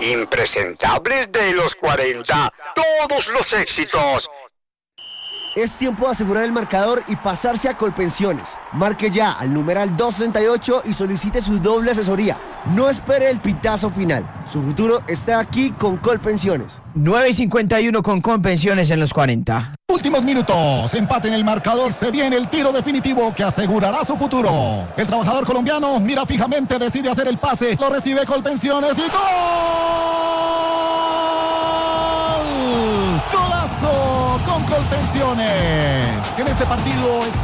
Impresentables de los 40. Todos los éxitos. Es tiempo de asegurar el marcador y pasarse a Colpensiones. Marque ya al numeral 268 y solicite su doble asesoría. No espere el pitazo final. Su futuro está aquí con Colpensiones. 9:51 con Colpensiones en los 40. Últimos minutos. Empate en el marcador. Se viene el tiro definitivo que asegurará su futuro. El trabajador colombiano mira fijamente, decide hacer el pase. Lo recibe Colpensiones y ¡gol! ¡Golazo con Colpensiones! En este partido está